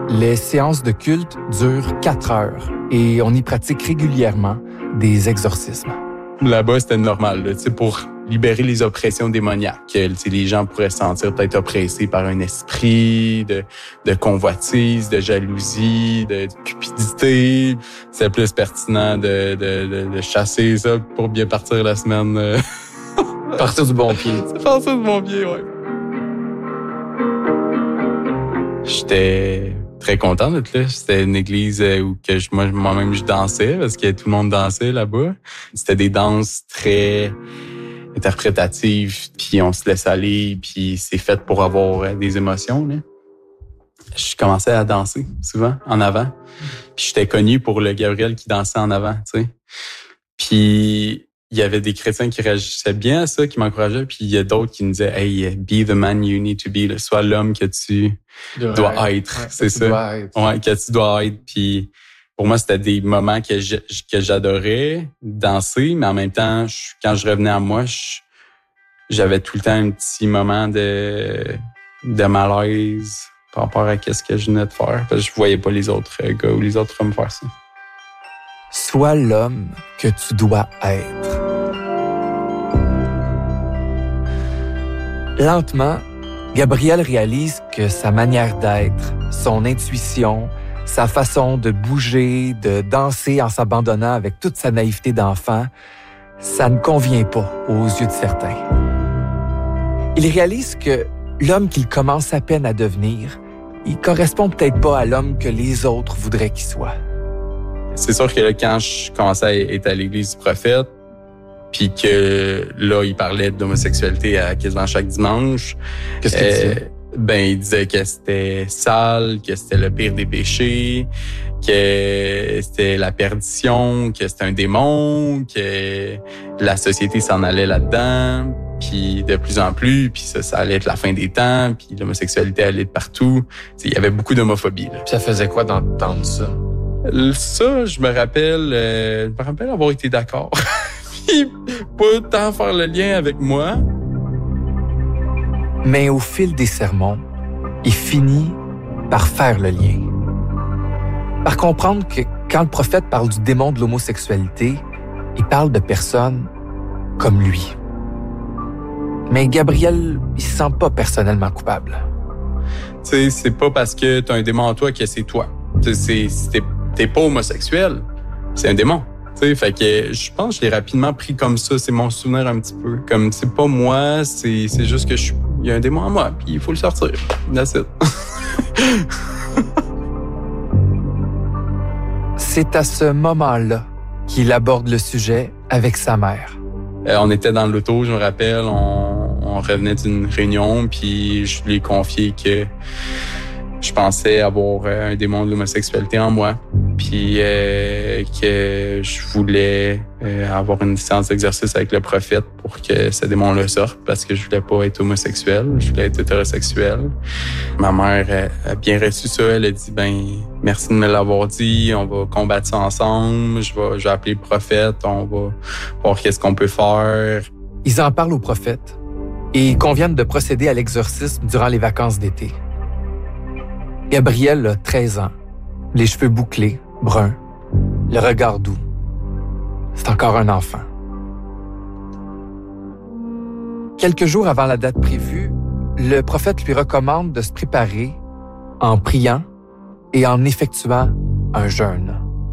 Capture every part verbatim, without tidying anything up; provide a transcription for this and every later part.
Les séances de culte durent quatre heures et on y pratique régulièrement des exorcismes. Là-bas, c'était normal, là, pour libérer les oppressions démoniaques. Les gens pourraient se sentir peut-être oppressés par un esprit de, de convoitise, de jalousie, de cupidité. C'est plus pertinent de, de, de, de chasser ça pour bien partir la semaine. Partir du bon pied. Partir du bon pied, ouais. J'étais très content d'être là. C'était une église où que je, moi, moi-même je dansais parce que tout le monde dansait là-bas. C'était des danses très interprétatives, puis on se laisse aller, puis c'est fait pour avoir des émotions, là. Je commençais à danser souvent en avant. Puis j'étais connu pour le Gabriel qui dansait en avant, tu sais. Puis il y avait des chrétiens qui réagissaient bien à ça, qui m'encourageaient, puis il y a d'autres qui me disaient « Hey, be the man you need to be », sois l'homme que tu dois, dois être, ouais, c'est ça. Dois être. Ouais, que tu dois être. Puis pour moi, c'était des moments que je, que j'adorais danser, mais en même temps, je, quand je revenais à moi, je, j'avais tout le temps un petit moment de, de malaise par rapport à ce que je venais de faire, parce que je voyais pas les autres gars ou les autres hommes faire ça. Sois l'homme que tu dois être. Lentement, Gabriel réalise que sa manière d'être, son intuition, sa façon de bouger, de danser en s'abandonnant avec toute sa naïveté d'enfant, ça ne convient pas aux yeux de certains. Il réalise que l'homme qu'il commence à peine à devenir, il correspond peut-être pas à l'homme que les autres voudraient qu'il soit. C'est sûr que là, quand je commençais à être à l'église du prophète, puis que là, il parlait d'homosexualité à quasiment chaque dimanche. Qu'est-ce qu'il euh, disait? Ben, il disait que c'était sale, que c'était le pire des péchés, que c'était la perdition, que c'était un démon, que la société s'en allait là-dedans, puis de plus en plus, puis ça, ça allait être la fin des temps, puis l'homosexualité allait de partout. T'sais, il y avait beaucoup d'homophobie, là. Puis ça faisait quoi d'entendre ça? Ça, je me rappelle, euh, je me rappelle avoir été d'accord. Puis pas tant faire le lien avec moi. Mais au fil des sermons, il finit par faire le lien. Par comprendre que quand le prophète parle du démon de l'homosexualité, il parle de personnes comme lui. Mais Gabriel, il se sent pas personnellement coupable. Tu sais, c'est pas parce que t'as un démon en toi que c'est toi. Tu sais, c'est, t'es, t'es pas homosexuel, c'est un démon. Tu sais, fait que je pense que je l'ai rapidement pris comme ça. C'est mon souvenir un petit peu. Comme c'est pas moi, c'est, c'est juste que je il y a un démon en moi, puis il faut le sortir. That's it. C'est à ce moment-là qu'il aborde le sujet avec sa mère. Euh, on était dans l'auto, je me rappelle, on, on revenait d'une réunion, puis je lui ai confié que je pensais avoir un démon de l'homosexualité en moi, puis euh, que je voulais euh, avoir une séance d'exercice avec le prophète pour que ce démon-là sorte, parce que je voulais pas être homosexuel, je voulais être hétérosexuel. Ma mère a, a bien reçu ça, elle a dit, ben merci de me l'avoir dit, on va combattre ça ensemble, je vais, je vais appeler le prophète, on va voir qu'est-ce qu'on peut faire. Ils en parlent au prophète et conviennent de procéder à l'exorcisme durant les vacances d'été. Gabriel a treize ans, les cheveux bouclés, bruns, le regard doux. C'est encore un enfant. Quelques jours avant la date prévue, le prophète lui recommande de se préparer en priant et en effectuant un jeûne.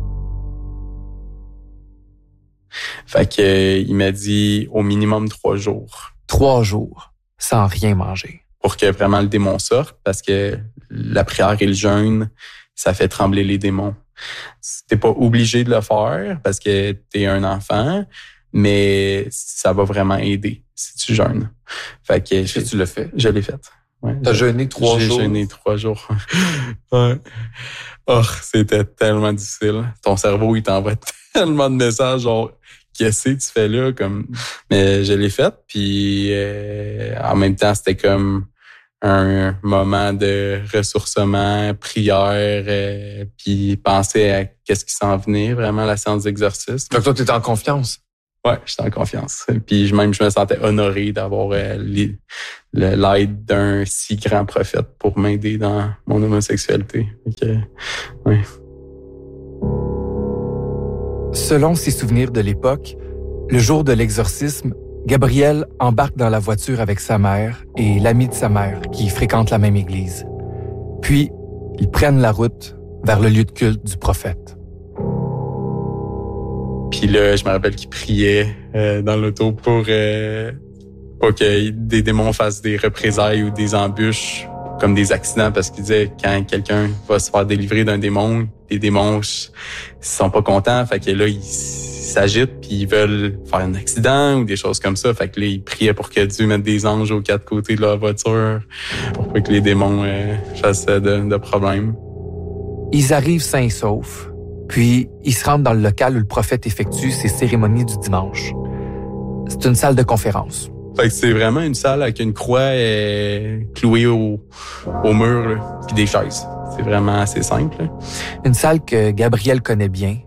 Fait que euh, il m'a dit au minimum trois jours. Trois jours sans rien manger. Pour que vraiment le démon sorte, parce que la prière et le jeûne, ça fait trembler les démons. T'es pas obligé de le faire parce que t'es un enfant, mais ça va vraiment aider si tu jeûnes. Fait que Est-ce que tu l'as fait? Je l'ai fait. Ouais, T'as jeûné trois j'ai jours? J'ai jeûné trois jours. Ouais. Oh, c'était tellement difficile. Ton cerveau, il t'envoie tellement de messages, genre, qu'est-ce que tu fais là? Comme... Mais je l'ai fait, puis euh, en même temps, c'était comme un moment de ressourcement, prière, euh, puis penser à qu'est-ce qui s'en venait, vraiment, la séance d'exercice. Donc toi, t'étais en confiance? Ouais, j'étais en confiance. Puis même, je me sentais honoré d'avoir euh, li- le, l'aide d'un si grand prophète pour m'aider dans mon homosexualité. Okay. Ouais. Selon ses souvenirs de l'époque, le jour de l'exorcisme, Gabriel embarque dans la voiture avec sa mère et l'ami de sa mère qui fréquente la même église. Puis, ils prennent la route vers le lieu de culte du prophète. Puis là, je me rappelle qu'il priait euh, dans l'auto pour euh, pas que des démons fassent des représailles ou des embûches comme des accidents, parce qu'il disait quand quelqu'un va se faire délivrer d'un démon, les démons ils sont pas contents, fait que là ils s'agitent puis ils veulent faire un accident ou des choses comme ça, fait que là ils priaient pour que Dieu mette des anges aux quatre côtés de leur voiture pour pas que les démons euh, fassent de, de problèmes. Ils arrivent sains et saufs, puis ils se rendent dans le local où le prophète effectue ses cérémonies du dimanche. C'est une salle de conférence. Fait que c'est vraiment une salle avec une croix euh, clouée au, au mur, là, puis des chaises. C'est vraiment assez simple. Là. Une salle que Gabriel connaît bien.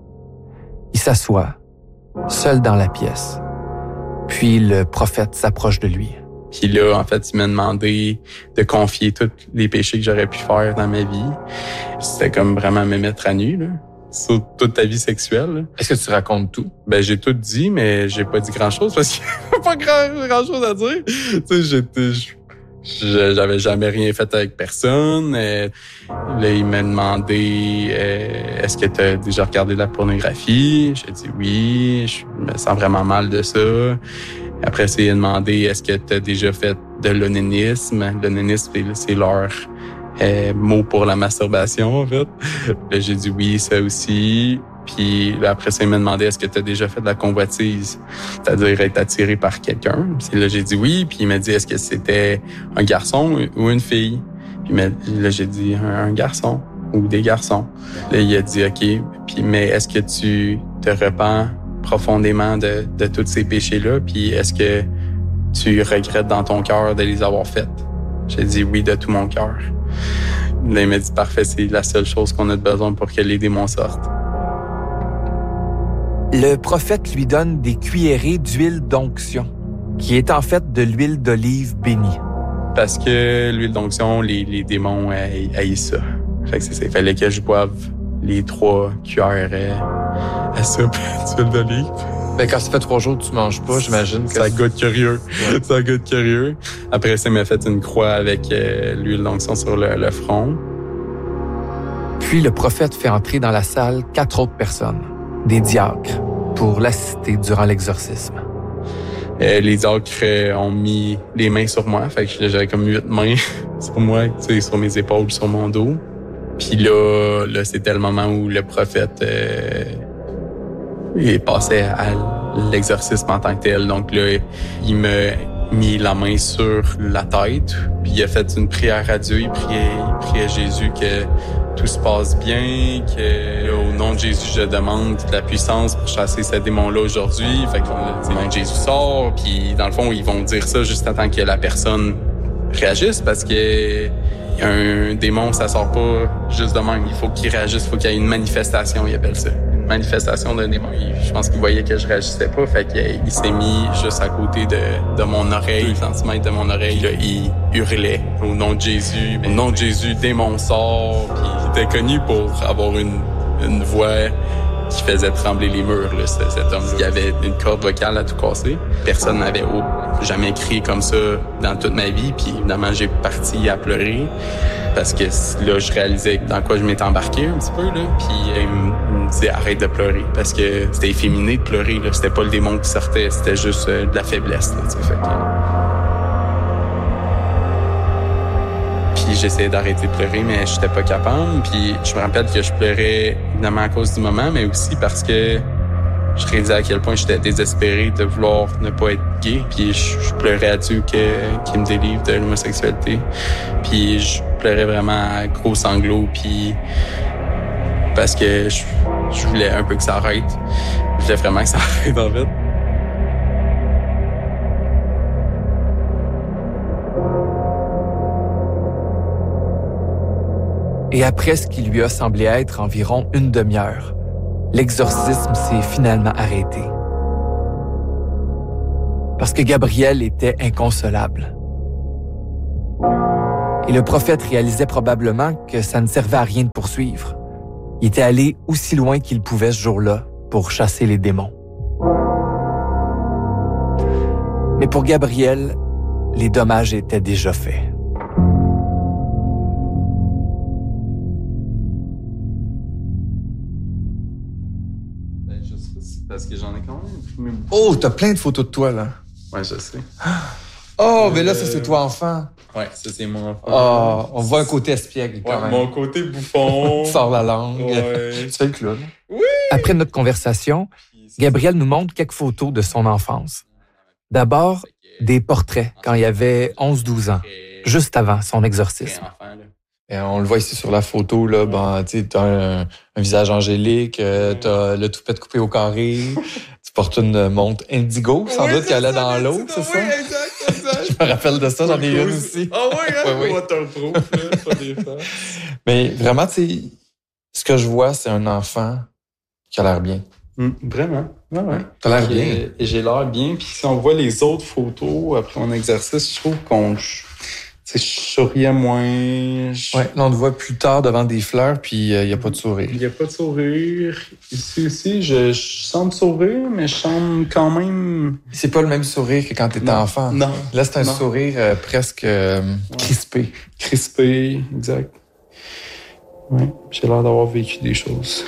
Il s'assoit, seul dans la pièce. Puis le prophète s'approche de lui. Puis là, en fait, il m'a demandé de confier tous les péchés que j'aurais pu faire dans ma vie. C'était comme vraiment me mettre à nu, là, sur toute ta vie sexuelle. Là. Est-ce que tu racontes tout? Ben, j'ai tout dit, mais j'ai pas dit grand-chose parce qu'il n'y a pas grand, grand-chose à dire. Tu sais, j'étais... J'avais jamais rien fait avec personne. Euh, là, il m'a demandé euh, est-ce que tu as déjà regardé de la pornographie? J'ai dit oui, je me sens vraiment mal de ça. Après, il m'a demandé est-ce que tu as déjà fait de l'onanisme? L'onanisme, c'est leur euh, mot pour la masturbation, en fait. Là, j'ai dit oui, ça aussi. Puis là, après ça, il m'a demandé est-ce que tu as déjà fait de la convoitise, c'est-à-dire être attiré par quelqu'un. Puis là, j'ai dit oui. Puis il m'a dit est-ce que c'était un garçon ou une fille. Puis là, j'ai dit un, un garçon ou des garçons. Là, il a dit ok. Puis mais est-ce que tu te repens profondément de, de tous ces péchés-là? Puis est-ce que tu regrettes dans ton cœur de les avoir faites? J'ai dit oui de tout mon cœur. Là, il m'a dit parfait, c'est la seule chose qu'on a besoin pour que les démons sortent. Le prophète lui donne des cuillerées d'huile d'onction, qui est en fait de l'huile d'olive bénie. Parce que l'huile d'onction, les, les démons haïssent ça. Fait que c'est ça. Il fallait que je boive les trois cuillères euh, à soupe d'huile d'olive. Ben, quand ça fait trois jours que tu manges pas, j'imagine que... Ça goûte curieux. Ouais. Ça goûte curieux. Après ça, il m'a fait une croix avec euh, l'huile d'onction sur le, le front. Puis le prophète fait entrer dans la salle quatre autres personnes, des diacres, pour l'assister durant l'exorcisme. Euh, les diacres euh, ont mis les mains sur moi, fait que j'avais comme huit mains sur moi, tu sais, sur mes épaules, sur mon dos. Puis là, là, c'était le moment où le prophète euh, il passait à l'exorcisme en tant que tel. Donc là, il m'a mis la main sur la tête, puis il a fait une prière à Dieu, il priait, il priait à Jésus que tout se passe bien, que là, au nom de Jésus, je demande de la puissance pour chasser ce démon-là aujourd'hui. Fait que le nom de Jésus sort, puis dans le fond, ils vont dire ça juste attendre que la personne réagisse, parce que un démon, ça sort pas juste de même. Il faut qu'il réagisse, il faut qu'il y ait une manifestation, ils appellent ça. Une manifestation d'un démon. Je pense qu'il voyait que je réagissais pas, fait qu'il s'est mis juste à côté de, de mon oreille, deux centimètres de mon oreille. Là, il hurlait au nom de Jésus. Au nom de Jésus, démon sort. Puis il était connu pour avoir une, une voix qui faisait trembler les murs, là, cet, cet homme. Il y avait une corde vocale à tout casser. Personne n'avait jamais crié comme ça dans toute ma vie. Puis évidemment, j'ai parti à pleurer parce que là, je réalisais dans quoi je m'étais embarqué un petit peu. Là. Puis il me disait arrête de pleurer parce que c'était efféminé de pleurer. Là. C'était pas le démon qui sortait, c'était juste euh, de la faiblesse. Là, fait que... Puis j'essayais d'arrêter de pleurer, mais j'étais pas capable. Puis je me rappelle que je pleurais évidemment à cause du moment, mais aussi parce que je réalisais à quel point j'étais désespéré de vouloir ne pas être gay. Puis je, je pleurais à Dieu que, qu'il me délivre de l'homosexualité. Puis je pleurais vraiment à gros sanglots. Puis parce que je, je voulais un peu que ça arrête. Je voulais vraiment que ça arrête, en fait. Et après ce qui lui a semblé être environ une demi-heure, l'exorcisme s'est finalement arrêté. Parce que Gabriel était inconsolable. Et le prophète réalisait probablement que ça ne servait à rien de poursuivre. Il était allé aussi loin qu'il pouvait ce jour-là pour chasser les démons. Mais pour Gabriel, les dommages étaient déjà faits. Ben, je sais pas si c'est parce que j'en ai quand même imprimé beaucoup. Oh, t'as plein de photos de toi, là. Ouais, je sais. Oh, Euh, mais là, ça, c'est toi enfant. Ouais, ça, c'est mon enfant. Oh, on voit un côté espiègle, quand Ouais, même. mon côté bouffon. Tu sors la langue. Ouais. Tu fais le clown. Après notre conversation, Gabriel nous montre quelques photos de son enfance. D'abord, des portraits quand il avait onze douze ans, juste avant son exorcisme. Et on le voit ici sur la photo, là, ben, tu sais, t'as un, un visage angélique, euh, t'as le toupette coupé au carré, tu portes une montre indigo, sans Oui, doute c'est qu'elle est ça, dans c'est l'eau, ça, c'est ça? oui, exact, exact. Je me rappelle de ça, j'en ai une aussi. Ah ouais, hein? Ouais, oui. Waterproof, là, pas des fois. Mais vraiment, tu sais, ce que je vois, c'est un enfant qui a l'air bien. Hum, vraiment, ouais, ouais. T'as l'air Et- bien. Et j'ai l'air bien. Puis si on voit les autres photos après mon exercice, je trouve qu'on... Je, tu sais, je souriais moins. je- Ouais, là, on te voit plus tard devant des fleurs, puis il n'y a pas de sourire. Il n'y a pas de sourire. Ici aussi, je, je semble sourire, mais je semble quand même... C'est pas le même sourire que quand t'étais Non, enfant. non, Là, c'est un non. sourire euh, presque euh, crispé. crispé, exact. Ouais, j'ai l'air d'avoir vécu des choses.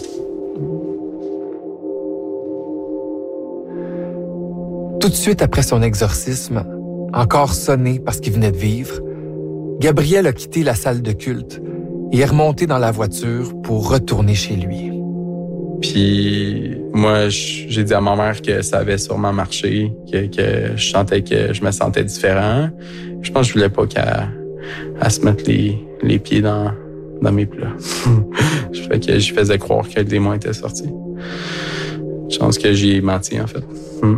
Tout de suite après son exorcisme, encore sonné parce qu'il venait de vivre, Gabriel a quitté la salle de culte et est remonté dans la voiture pour retourner chez lui. Puis moi, j- j'ai dit à ma mère que ça avait sûrement marché, que, que je sentais que je me sentais différent. Je pense que je voulais pas qu'elle elle se mette les, les pieds dans, dans mes plats. Je fait que je faisais croire que le démon était sorti. Je pense que j'y ai menti, en fait. Hmm.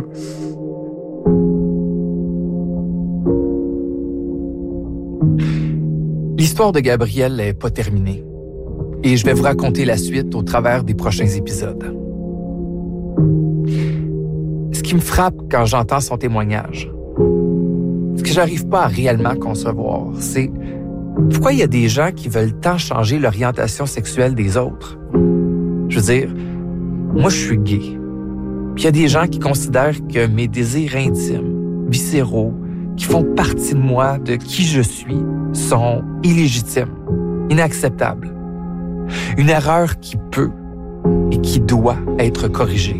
L'histoire de Gabriel n'est pas terminée et je vais vous raconter la suite au travers des prochains épisodes. Ce qui me frappe quand j'entends son témoignage, ce que j'arrive pas à réellement concevoir, c'est pourquoi il y a des gens qui veulent tant changer l'orientation sexuelle des autres. Je veux dire, moi je suis gay, puis il y a des gens qui considèrent que mes désirs intimes, viscéraux, qui font partie de moi, de qui je suis, sont illégitimes, inacceptables. Une erreur qui peut et qui doit être corrigée.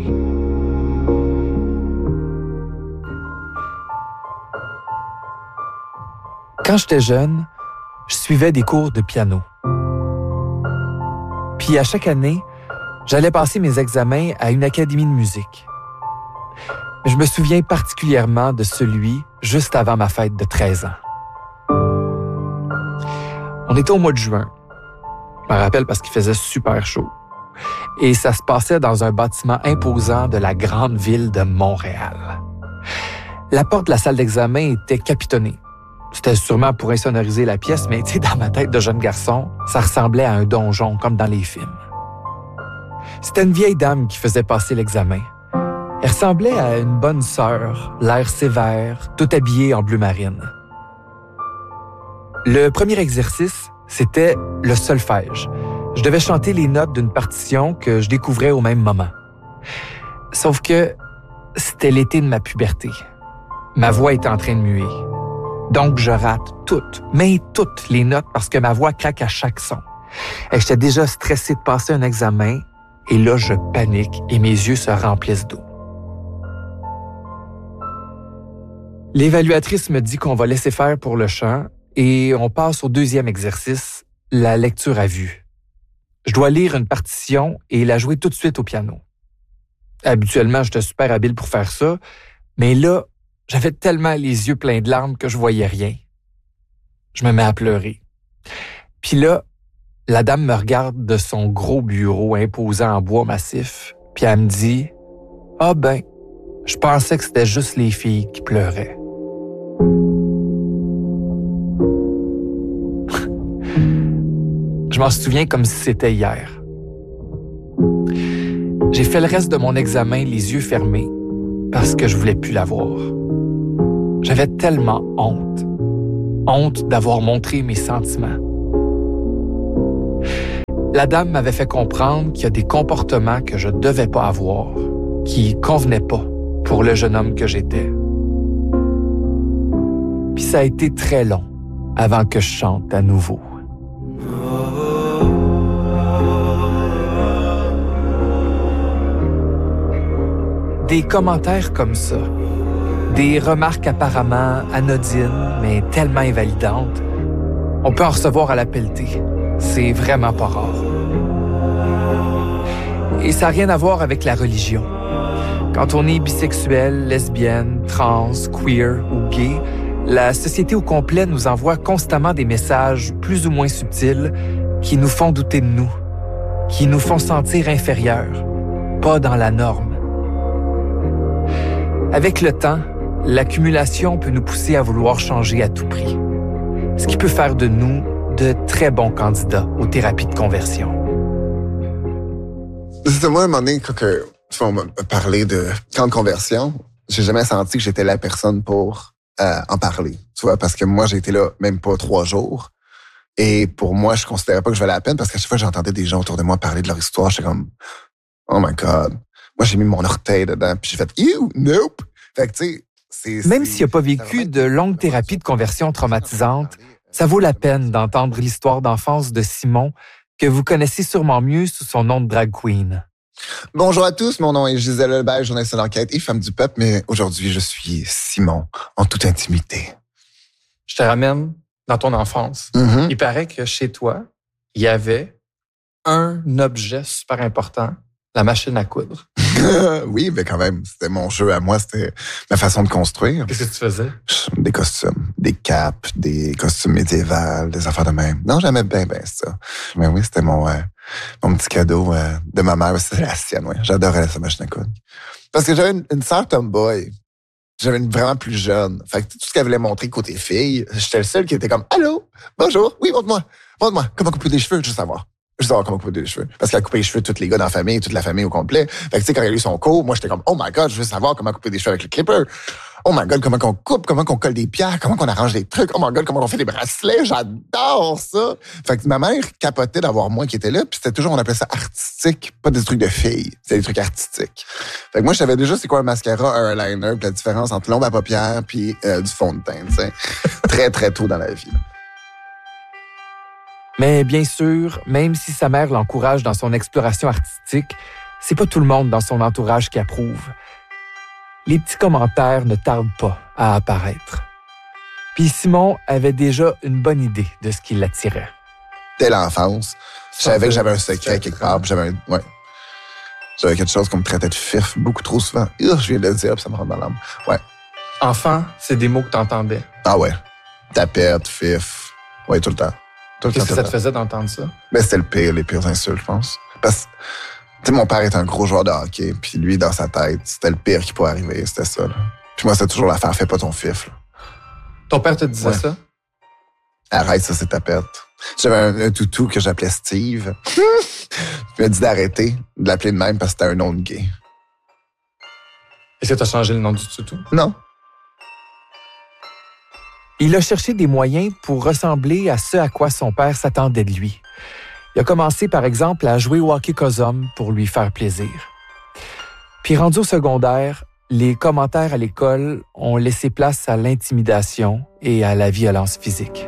Quand j'étais jeune, je suivais des cours de piano. Puis à chaque année, j'allais passer mes examens à une académie de musique. Je me souviens particulièrement de celui juste avant ma fête de treize ans. On était au mois de juin. Je me rappelle parce qu'il faisait super chaud. Et ça se passait dans un bâtiment imposant de la grande ville de Montréal. La porte de la salle d'examen était capitonnée. C'était sûrement pour insonoriser la pièce, mais tu sais, dans ma tête de jeune garçon, ça ressemblait à un donjon comme dans les films. C'était une vieille dame qui faisait passer l'examen. Elle ressemblait à une bonne sœur, l'air sévère, tout habillée en bleu marine. Le premier exercice, c'était le solfège. Je devais chanter les notes d'une partition que je découvrais au même moment. Sauf que c'était l'été de ma puberté. Ma voix était en train de muer. Donc, je rate toutes, mais toutes les notes parce que ma voix craque à chaque son. Et j'étais déjà stressé de passer un examen et là, je panique et mes yeux se remplissent d'eau. L'évaluatrice me dit qu'on va laisser faire pour le chant et on passe au deuxième exercice, la lecture à vue. Je dois lire une partition et la jouer tout de suite au piano. Habituellement, j'étais super habile pour faire ça, mais là, j'avais tellement les yeux pleins de larmes que je voyais rien. Je me mets à pleurer. Puis là, la dame me regarde de son gros bureau imposant en bois massif, puis elle me dit « Ah ben, je pensais que c'était juste les filles qui pleuraient. » Je m'en souviens comme si c'était hier. J'ai fait le reste de mon examen les yeux fermés parce que je voulais plus la voir. J'avais tellement honte. honte d'avoir montré mes sentiments. La dame m'avait fait comprendre qu'il y a des comportements que je ne devais pas avoir, qui convenaient pas pour le jeune homme que j'étais. Puis ça a été très long avant que je chante à nouveau. Des commentaires comme ça, des remarques apparemment anodines, mais tellement invalidantes, on peut en recevoir à la pelletée. C'est vraiment pas rare. Et ça n'a rien à voir avec la religion. Quand on est bisexuel, lesbienne, trans, queer ou gay, la société au complet nous envoie constamment des messages plus ou moins subtils qui nous font douter de nous, qui nous font sentir inférieurs, pas dans la norme. Avec le temps, l'accumulation peut nous pousser à vouloir changer à tout prix, ce qui peut faire de nous de très bons candidats aux thérapies de conversion. C'est moi, à un moment donné, quand que, on m'a parlé de camp de conversion, j'ai jamais senti que j'étais la personne pour euh, en parler. Tu vois, parce que moi, j'ai été là même pas trois jours. Et pour moi, je considérais pas que je valais la peine parce qu'à chaque fois que j'entendais des gens autour de moi parler de leur histoire, j'étais comme, oh my God. Moi, j'ai mis mon orteil dedans, puis j'ai fait, ew, nope. Fait que, tu sais, c'est. Même s'il n'a pas vécu de longues thérapies de conversion traumatisantes, ça vaut la peine d'entendre l'histoire d'enfance de Simon, que vous connaissez sûrement mieux sous son nom de drag queen. Bonjour à tous, mon nom est Gisèle Lebert, journaliste d'enquête et femme du peuple, mais aujourd'hui, je suis Simon, en toute intimité. Je te ramène dans ton enfance. Mm-hmm. Il paraît que chez toi, il y avait un objet super important, la machine à coudre. Oui, mais quand même, c'était mon jeu à moi, c'était ma façon de construire. Qu'est-ce que tu faisais? Des costumes, des capes, des costumes médiévals, des affaires de même. Non, j'aimais bien, bien ça. Mais oui, c'était mon, euh, mon petit cadeau euh, de ma mère. C'était la sienne, oui. J'adorais sa machine à coudre. Parce que j'avais une, une sœur tomboy. J'avais une vraiment plus jeune. Fait que tout ce qu'elle voulait montrer côté fille, j'étais le seul qui était comme, allô, bonjour, oui, montre-moi, montre-moi, comment couper des cheveux, je veux savoir. Je veux savoir comment couper des cheveux. Parce qu'elle a coupé les cheveux de tous les gars dans la famille, toute la famille au complet. Fait que tu sais, quand elle a eu son cours, moi, j'étais comme, oh my God, je veux savoir comment couper des cheveux avec le clipper. Oh my God, comment qu'on coupe, comment qu'on colle des pierres, comment qu'on arrange des trucs. Oh my God, comment on fait des bracelets. J'adore ça. Fait que ma mère capotait d'avoir moi qui était là, puis c'était toujours, on appelait ça artistique, pas des trucs de filles. C'était des trucs artistiques. Fait que moi, je savais déjà c'est quoi un mascara, un eyeliner, puis la différence entre l'ombre à paupières puis euh, du fond de teint, tu sais. Très, très tôt dans la vie. Mais bien sûr, même si sa mère l'encourage dans son exploration artistique, c'est pas tout le monde dans son entourage qui approuve. Les petits commentaires ne tardent pas à apparaître. Puis Simon avait déjà une bonne idée de ce qui l'attirait. Dès l'enfance, je savais que j'avais un secret quelque part. J'avais, un, ouais. J'avais quelque chose qu'on me traitait de fif beaucoup trop souvent. Urgh, je viens de le dire, puis ça me rentre dans l'âme. Ouais. Enfant, c'est des mots que tu entendais. Ah ouais. Tapette, fif. Ouais, tout le temps. Tout le Qu'est-ce temps, que ça tout te le faisait d'entendre ça? Ben, c'était le pire, les pires insultes, je pense. Parce que, tu sais, mon père est un gros joueur de hockey, puis lui, dans sa tête, c'était le pire qui pouvait arriver, c'était ça, là. Puis moi, c'était toujours l'affaire, fais pas ton fif, là. Ton père te disait Ouais. ça? Arrête, ça, c'est tapette. J'avais un, un toutou que j'appelais Steve. Il m'a dit d'arrêter de l'appeler de même parce que c'était un nom de gay. Est-ce que tu as changé le nom du toutou? Non. Il a cherché des moyens pour ressembler à ce à quoi son père s'attendait de lui. Il a commencé, par exemple, à jouer au hockey cosum pour lui faire plaisir. Puis rendu au secondaire, les commentaires à l'école ont laissé place à l'intimidation et à la violence physique.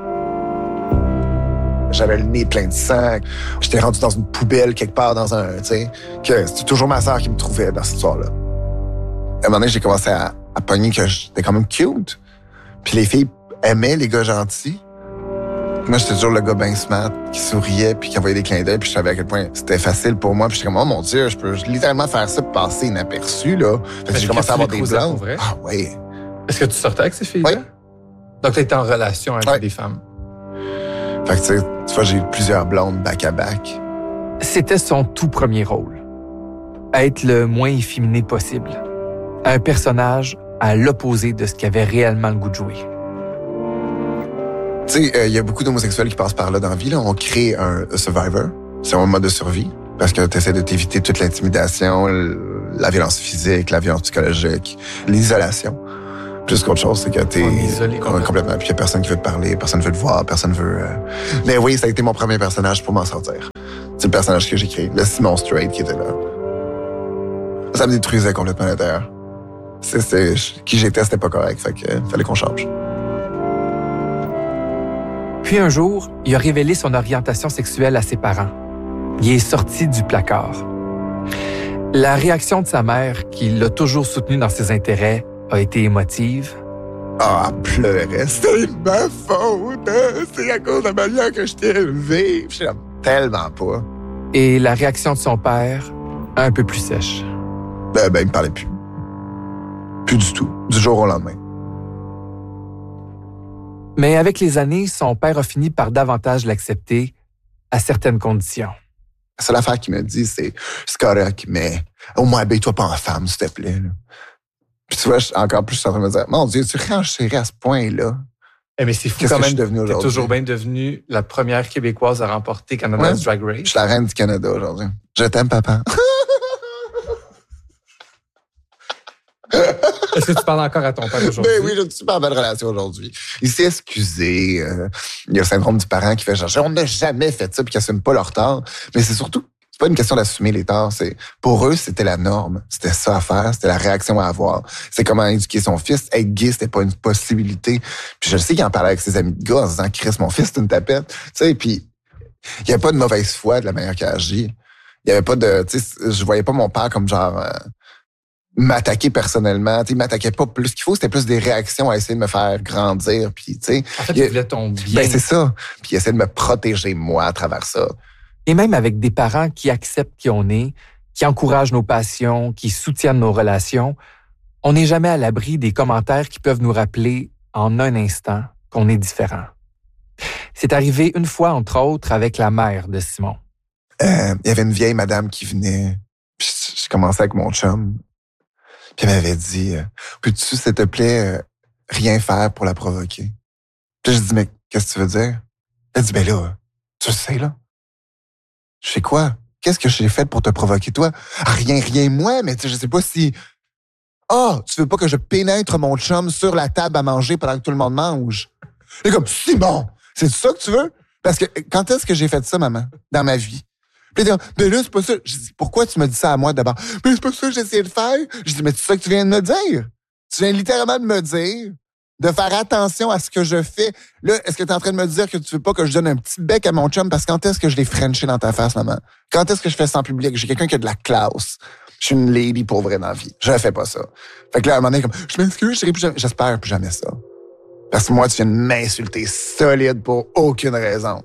J'avais le nez plein de sang. J'étais rendu dans une poubelle quelque part dans un, tu sais, que c'était toujours ma sœur qui me trouvait dans cette histoire-là. À un moment donné, j'ai commencé à, à pogner que j'étais quand même cute. Puis les filles aimaient les gars gentils. Moi, j'étais toujours le gars bien smart, qui souriait, puis qui envoyait des clins d'œil, puis je savais à quel point c'était facile pour moi. Puis j'étais comme, oh mon Dieu, je peux littéralement faire ça pour passer inaperçu, là. Fait que j'ai commencé à avoir des blancs. Ah oui. Est-ce que tu sortais avec ces filles-là? Oui. Donc, tu étais en relation avec Ouais. des femmes. Fait que tu sais, tu vois, j'ai eu plusieurs blondes back-à-back. C'était son tout premier rôle. Être le moins efféminé possible. Un personnage à l'opposé de ce qu'il avait réellement le goût de jouer. Tu sais, il euh, y a beaucoup d'homosexuels qui passent par là dans la vie. Là. On crée un, un survivor. C'est un mode de survie. Parce que tu essaies de t'éviter toute l'intimidation, la violence physique, la violence psychologique, l'isolation. Plus qu'autre chose, c'est que t'es On est isolé complètement. complètement. Puis il y a personne qui veut te parler, personne veut te voir, personne veut... Euh... Mais oui, ça a été mon premier personnage pour m'en sortir. C'est le personnage que j'ai créé, le Simon Straight qui était là. Ça me détruisait complètement à l'intérieur. C'est, c'est, qui j'étais, c'était pas correct, fait que euh, fallait qu'on change. Puis un jour, il a révélé son orientation sexuelle à ses parents. Il est sorti du placard. La réaction de sa mère, qui l'a toujours soutenu dans ses intérêts, a été émotive. Ah, elle pleurait. C'est ma faute. Hein? C'est à cause de la manière que je t'ai élevé. Je l'aime tellement pas. Et la réaction de son père, un peu plus sèche. Ben, ben, il me parlait plus. Plus du tout. Du jour au lendemain. Mais avec les années, son père a fini par davantage l'accepter à certaines conditions. La seule affaire qu'il me dit, c'est « C'est correct, mais au moins habille-toi pas en femme, s'il te plaît. » Puis tu vois, encore plus, je suis en train de me dire « Mon Dieu, tu renchéris à ce point-là. » Eh mais c'est fou Qu'est-ce quand que même. je suis devenu T'es aujourd'hui? toujours bien devenue la première Québécoise à remporter Canada's Ouais. Drag Race. Je suis la reine du Canada aujourd'hui. Je t'aime, papa. Est-ce que tu parles encore à ton père aujourd'hui? Ben oui, j'ai une super belle relation aujourd'hui. Il s'est excusé. Euh, il y a le syndrome du parent qui fait genre, on n'a jamais fait ça puis qui n'assument pas leur tort. Mais c'est surtout, c'est pas une question d'assumer les torts. C'est, pour eux, c'était la norme. C'était ça à faire. C'était la réaction à avoir. C'est comment éduquer son fils. Être gay, c'était pas une possibilité. Puis je sais qu'il en parlait avec ses amis de gars en se disant, Chris, mon fils, c'est une tapette. Tu sais, puis il n'y avait pas de mauvaise foi de la manière qu'il a agi. Il y avait pas de, tu sais, je voyais pas mon père comme genre, euh, m'attaquer personnellement. Il m'attaquait pas plus qu'il faut. C'était plus des réactions à essayer de me faire grandir. Puis, tu sais, En fait, il, il voulait ton bien. ben, c'est ça. Puis il essaie de me protéger, moi, à travers ça. Et même avec des parents qui acceptent qui on est, qui encouragent nos passions, qui soutiennent nos relations, on n'est jamais à l'abri des commentaires qui peuvent nous rappeler en un instant qu'on est différent. C'est arrivé une fois, entre autres, avec la mère de Simon. Euh, il y avait une vieille madame qui venait. Puis je commençais avec mon chum. Puis elle m'avait dit, euh, peux-tu, s'il te plaît, euh, rien faire pour la provoquer? Puis je dis, mais qu'est-ce que tu veux dire? Elle dit, ben là, tu le sais, là. Je sais quoi? Qu'est-ce que j'ai fait pour te provoquer, toi? Rien, rien, moi, mais tu sais, je sais pas si... Ah, oh, tu veux pas que je pénètre mon chum sur la table à manger pendant que tout le monde mange? Et comme, Simon, c'est ça que tu veux? Parce que quand est-ce que j'ai fait ça, maman, dans ma vie? Puis elle dit, ben là, c'est pas ça. Je dis, pourquoi tu me dis ça à moi d'abord? Mais c'est pas ça que j'ai essayé de faire. Je dis, mais c'est ça que tu viens de me dire. Tu viens littéralement de me dire de faire attention à ce que je fais. Là, est-ce que tu es en train de me dire que tu veux pas que je donne un petit bec à mon chum? Parce que quand est-ce que je l'ai frenché dans ta face, maman? Quand est-ce que je fais ça en public? J'ai quelqu'un qui a de la classe. Je suis une lady pour vrai dans la vie. Je fais pas ça. Fait que là, à un moment donné, comme, je m'excuse, je serai plus jamais, j'espère plus jamais ça. Parce que moi, tu viens de m'insulter solide pour aucune raison.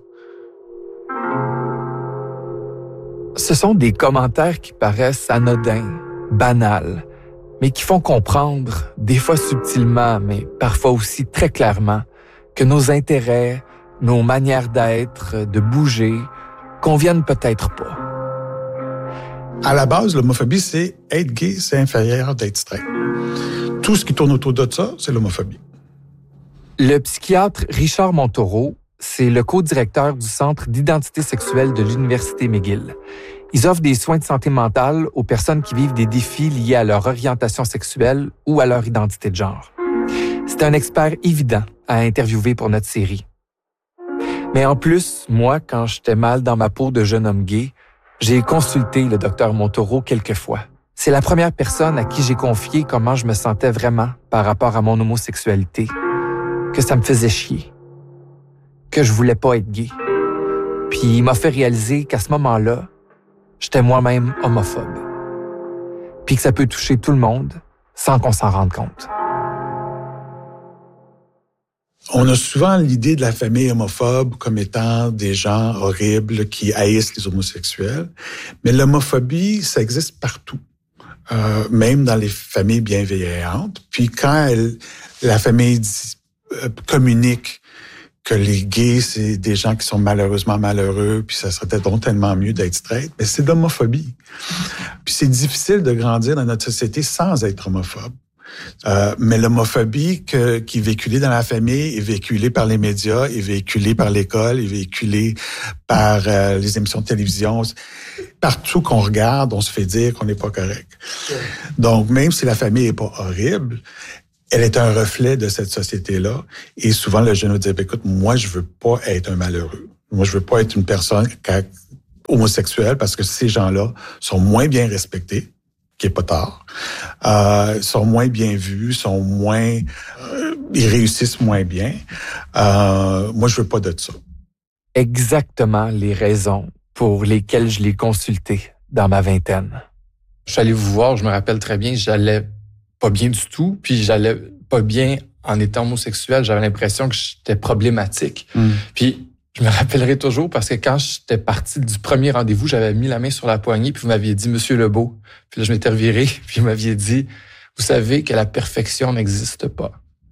Ce sont des commentaires qui paraissent anodins, banals, mais qui font comprendre, des fois subtilement, mais parfois aussi très clairement, que nos intérêts, nos manières d'être, de bouger, conviennent peut-être pas. À la base, l'homophobie, c'est être gay, c'est inférieur d'être straight. Tout ce qui tourne autour de ça, c'est l'homophobie. Le psychiatre Richard Montaureau, c'est le co-directeur du Centre d'identité sexuelle de l'Université McGill. Ils offrent des soins de santé mentale aux personnes qui vivent des défis liés à leur orientation sexuelle ou à leur identité de genre. C'est un expert évident à interviewer pour notre série. Mais en plus, moi, quand j'étais mal dans ma peau de jeune homme gay, j'ai consulté le docteur Montaureau quelques fois. C'est la première personne à qui j'ai confié comment je me sentais vraiment par rapport à mon homosexualité, que ça me faisait chier, que je voulais pas être gay. Puis il m'a fait réaliser qu'à ce moment-là, j'étais moi-même homophobe. Puis que ça peut toucher tout le monde sans qu'on s'en rende compte. On a souvent l'idée de la famille homophobe comme étant des gens horribles qui haïssent les homosexuels. Mais l'homophobie, ça existe partout. Euh, même dans les familles bienveillantes. Puis quand elle, la famille dit, euh, communique que les gays, c'est des gens qui sont malheureusement malheureux, puis ça serait donc tellement mieux d'être straight, mais c'est de l'homophobie. Puis c'est difficile de grandir dans notre société sans être homophobe. Euh, mais l'homophobie que, qui est véhiculée dans la famille est véhiculée par les médias, est véhiculée par l'école, est véhiculée par euh, les émissions de télévision. Partout qu'on regarde, on se fait dire qu'on n'est pas correct. Ouais. Donc, même si la famille est pas horrible, elle est un reflet de cette société-là. Et souvent, le jeune nous dit, écoute, moi, je veux pas être un malheureux. Moi, je veux pas être une personne homosexuelle parce que ces gens-là sont moins bien respectés, qui est pas tard, euh, sont moins bien vus, sont moins, euh, ils réussissent moins bien. Euh, moi, je veux pas de ça. Exactement les raisons pour lesquelles je l'ai consulté dans ma vingtaine. Je suis allé vous voir, je me rappelle très bien, j'allais pas bien du tout, puis j'allais pas bien en étant homosexuel. J'avais l'impression que j'étais problématique. Mm. Puis je me rappellerai toujours parce que quand j'étais parti du premier rendez-vous, j'avais mis la main sur la poignée, puis vous m'aviez dit « Monsieur Lebeau ». Puis là, je m'étais reviré, puis vous m'aviez dit « Vous savez que la perfection n'existe pas ».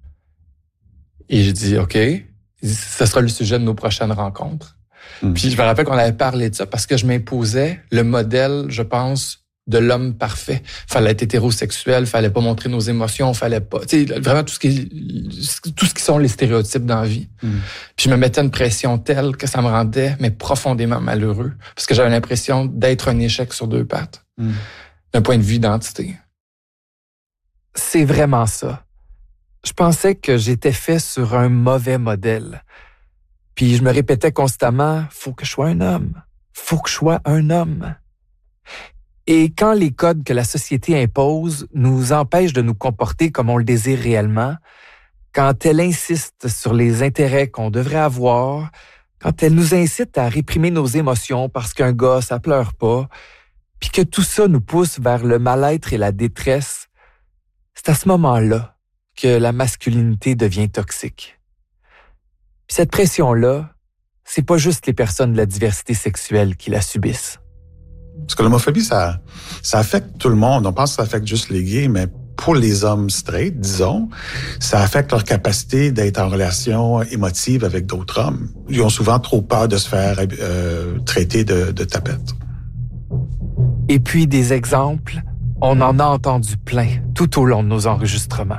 Et j'ai dit « OK ». Il dit, ce sera le sujet de nos prochaines rencontres. Mm. Puis je me rappelle qu'on avait parlé de ça parce que je m'imposais le modèle, je pense, de l'homme parfait. Fallait être hétérosexuel, fallait pas montrer nos émotions, fallait pas, tu sais, vraiment tout ce qui, tout ce qui sont les stéréotypes dans la vie. Mm. Puis je me mettais une pression telle que ça me rendait, mais profondément malheureux, parce que j'avais l'impression d'être un échec sur deux pattes, mm. d'un point de vue identité. C'est vraiment ça. Je pensais que j'étais fait sur un mauvais modèle. Puis je me répétais constamment, faut que je sois un homme. Faut que je sois un homme. Et quand les codes que la société impose nous empêchent de nous comporter comme on le désire réellement, quand elle insiste sur les intérêts qu'on devrait avoir, quand elle nous incite à réprimer nos émotions parce qu'un gars, ça pleure pas, puis que tout ça nous pousse vers le mal-être et la détresse, c'est à ce moment-là que la masculinité devient toxique. Puis cette pression-là, c'est pas juste les personnes de la diversité sexuelle qui la subissent. Parce que l'homophobie, ça, ça affecte tout le monde. On pense que ça affecte juste les gays, mais pour les hommes straight, disons, ça affecte leur capacité d'être en relation émotive avec d'autres hommes. Ils ont souvent trop peur de se faire euh, traiter de, de tapette. Et puis des exemples, on en a entendu plein tout au long de nos enregistrements.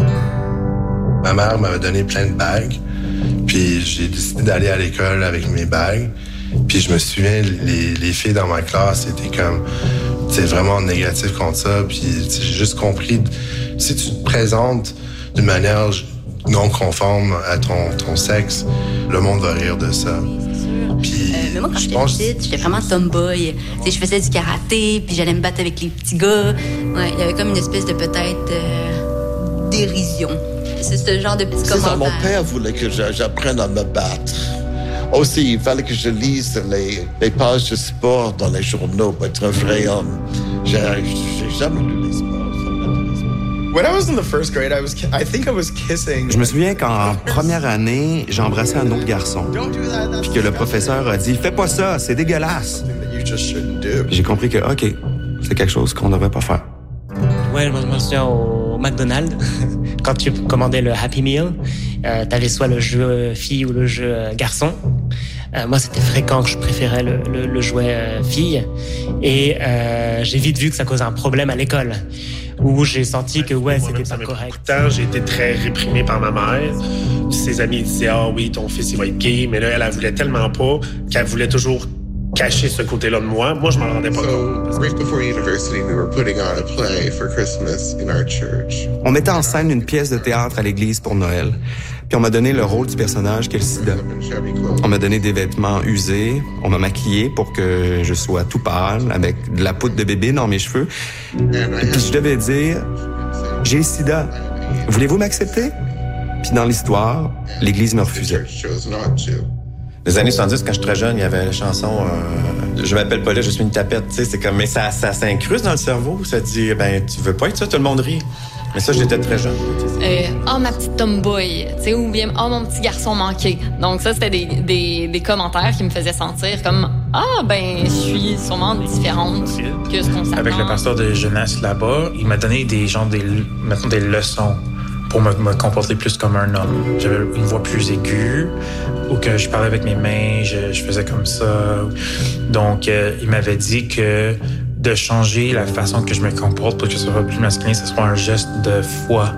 Ma mère m'avait donné plein de bagues, puis j'ai décidé d'aller à l'école avec mes bagues. Puis je me souviens, les, les filles dans ma classe étaient comme, tu sais, vraiment négatif contre ça. Puis j'ai juste compris, si tu te présentes d'une manière non conforme à ton, ton sexe, le monde va rire de ça. Puis, euh, mais moi, quand j'étais pense... petite, j'étais vraiment tomboy. Tu sais, je faisais du karaté, puis j'allais me battre avec les petits gars. Ouais, il y avait comme une espèce de peut-être euh, dérision. C'est ce genre de petits commentaires. Mon père voulait que j'apprenne à me battre. Aussi, il fallait que je lise les, les pages de sport dans les journaux pour être un vrai homme. J'ai, j'ai jamais lu les sports. When I was in the first grade, I was, I think I was kissing. Je me souviens qu'en première année, j'ai embrassé un autre garçon. Puis que le professeur a dit « Fais pas ça, c'est dégueulasse. » J'ai compris que, OK, c'est quelque chose qu'on ne devrait pas faire. Ouais, je me souviens au McDonald's, quand tu commandais le Happy Meal, euh, t'avais soit le jeu fille ou le jeu garçon. Euh, moi, c'était fréquent que je préférais le, le, le jouet euh, fille. Et euh, j'ai vite vu que ça causait un problème à l'école, où j'ai senti que, ouais, c'était pas correct. Pourtant, j'ai été très réprimé par ma mère. Ses amis disaient « Ah oui, ton fils, il va être gay », mais là, elle, elle voulait tellement pas qu'elle voulait toujours cacher ce côté-là de moi. Moi, je m'en rendais pas compte. Right before university, we were putting on a play for Christmas in our church. On mettait en scène une pièce de théâtre à l'église pour Noël. Puis on m'a donné le rôle du personnage qui est le sida. On m'a donné des vêtements usés. On m'a maquillé pour que je sois tout pâle, avec de la poudre de bébé dans mes cheveux. Et puis je devais dire « J'ai le sida. Voulez-vous m'accepter? » Puis dans l'histoire, l'église me refusait. Les années soixante-dix, quand je suis très jeune, il y avait la chanson euh, « Je m'appelle Paulette, je suis une tapette ». Tu sais, c'est comme, mais ça, ça s'incruste dans le cerveau. Ça dit, ben, tu veux pas être ça, tout le monde rit. Mais ça, j'étais très jeune. Euh, oh, ma petite tomboy, tu sais, ou bien, oh, mon petit garçon manqué. Donc ça, c'était des, des, des commentaires qui me faisaient sentir comme, ah, ben, je suis sûrement différente que ce qu'on s'attend. Avec le pasteur de jeunesse là-bas, il m'a donné des, genre, des, maintenant, des leçons pour me, me comporter plus comme un homme. J'avais une voix plus aiguë, ou que je parlais avec mes mains, je, je faisais comme ça. Donc, euh, il m'avait dit que de changer la façon que je me comporte pour que ce soit plus masculin, ce soit un geste de foi.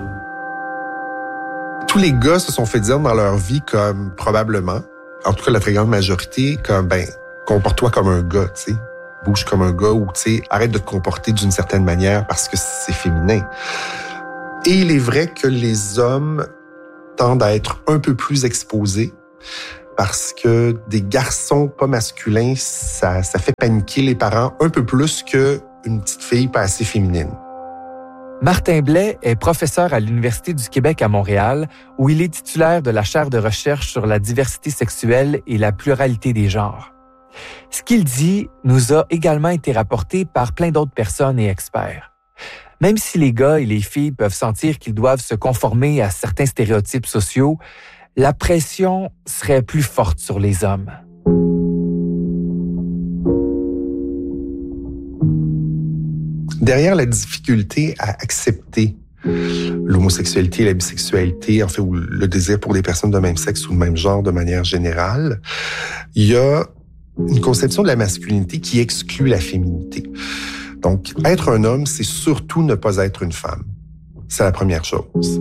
Tous les gars se sont fait dire dans leur vie comme, probablement, en tout cas la très grande majorité, comme, ben, comporte-toi comme un gars, tu sais. Bouge comme un gars, ou, tu sais, arrête de te comporter d'une certaine manière parce que c'est féminin. Et il est vrai que les hommes tendent à être un peu plus exposés parce que des garçons pas masculins, ça, ça fait paniquer les parents un peu plus qu'une petite fille pas assez féminine. Martin Blais est professeur à l'Université du Québec à Montréal, où il est titulaire de la chaire de recherche sur la diversité sexuelle et la pluralité des genres. Ce qu'il dit nous a également été rapporté par plein d'autres personnes et experts. Même si les gars et les filles peuvent sentir qu'ils doivent se conformer à certains stéréotypes sociaux, la pression serait plus forte sur les hommes. Derrière la difficulté à accepter l'homosexualité et la bisexualité, en fait, ou le désir pour des personnes de même sexe ou de même genre de manière générale, il y a une conception de la masculinité qui exclut la féminité. Donc, être un homme, c'est surtout ne pas être une femme. C'est la première chose.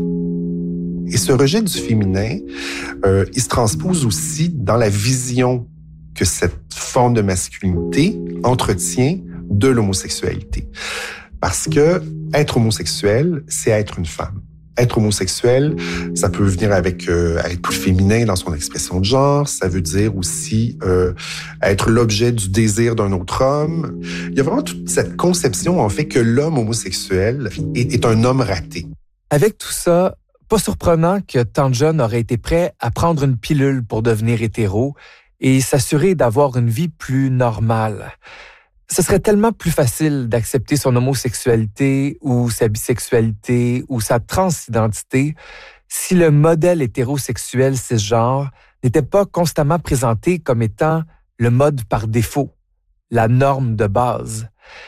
Et ce rejet du féminin, euh, il se transpose aussi dans la vision que cette forme de masculinité entretient de l'homosexualité. Parce que être homosexuel, c'est être une femme. Être homosexuel, ça peut venir avec euh, être plus féminin dans son expression de genre. Ça veut dire aussi euh, être l'objet du désir d'un autre homme. Il y a vraiment toute cette conception, en fait, que l'homme homosexuel est, est un homme raté. Avec tout ça, pas surprenant que tant de jeunes auraient été prêts à prendre une pilule pour devenir hétéros et s'assurer d'avoir une vie plus normale. Ce serait tellement plus facile d'accepter son homosexualité ou sa bisexualité ou sa transidentité si le modèle hétérosexuel cisgenre n'était pas constamment présenté comme étant le mode par défaut, la norme de base.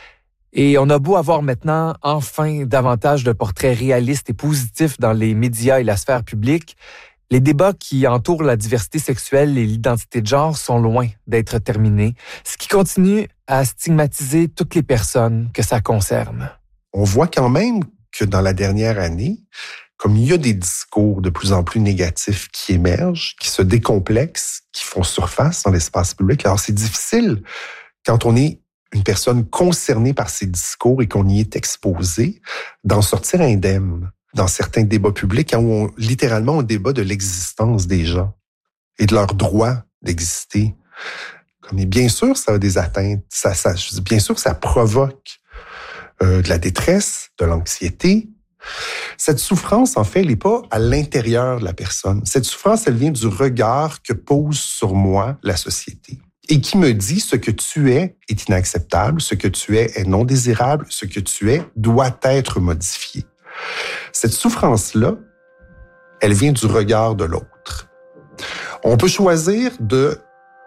Et on a beau avoir maintenant enfin davantage de portraits réalistes et positifs dans les médias et la sphère publique, les débats qui entourent la diversité sexuelle et l'identité de genre sont loin d'être terminés, ce qui continue à stigmatiser toutes les personnes que ça concerne. On voit quand même que dans la dernière année, comme il y a des discours de plus en plus négatifs qui émergent, qui se décomplexent, qui font surface dans l'espace public, alors c'est difficile quand on est une personne concernée par ces discours et qu'on y est exposé, d'en sortir indemne. Dans certains débats publics, où on, littéralement on débat de l'existence des gens et de leur droit d'exister. Comme, et bien sûr, ça a des atteintes. Ça, ça, je dis, bien sûr, ça provoque euh, de la détresse, de l'anxiété. Cette souffrance, en fait, elle n'est pas à l'intérieur de la personne. Cette souffrance, elle vient du regard que pose sur moi la société et qui me dit ce que tu es est inacceptable, ce que tu es est non désirable, ce que tu es doit être modifié. Cette souffrance-là, elle vient du regard de l'autre. On peut choisir de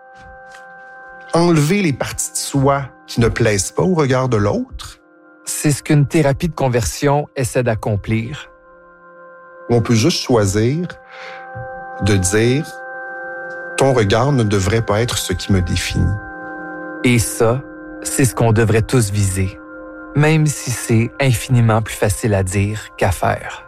enlever les parties de soi qui ne plaisent pas au regard de l'autre. C'est ce qu'une thérapie de conversion essaie d'accomplir. On peut juste choisir de dire « ton regard ne devrait pas être ce qui me définit ». Et ça, c'est ce qu'on devrait tous viser. Même si c'est infiniment plus facile à dire qu'à faire.